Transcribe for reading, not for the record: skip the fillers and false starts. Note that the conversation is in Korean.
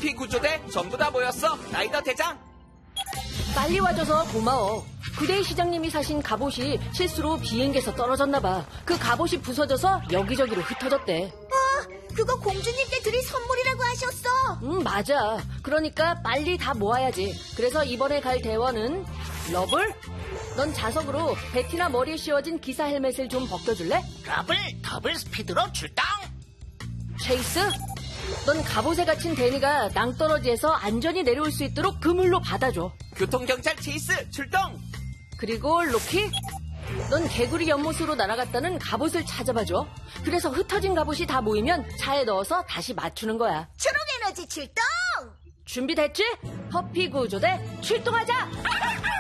퍼피 구조대 전부 다 모였어, 라이더 대장. 빨리 와줘서 고마워. 구대희 시장님이 사신 갑옷이 실수로 비행기에서 떨어졌나봐. 그 갑옷이 부서져서 여기저기로 흩어졌대. 그거 공주님께 드릴 선물이라고 하셨어. 맞아. 그러니까 빨리 다 모아야지. 그래서 이번에 갈 대원은 러블? 넌 자석으로 베티나 머리에 씌워진 기사 헬멧을 좀 벗겨줄래? 러블 더블 스피드로 출동. 체이스? 넌 갑옷에 갇힌 데니가 낭떠러지에서 안전히 내려올 수 있도록 그물로 받아줘. 교통경찰 체이스 출동. 그리고 로키? 넌 개구리 연못으로 날아갔다는 갑옷을 찾아봐줘. 그래서 흩어진 갑옷이 다 모이면 차에 넣어서 다시 맞추는 거야. 초록 에너지 출동. 준비됐지? 퍼피 구조대 출동하자!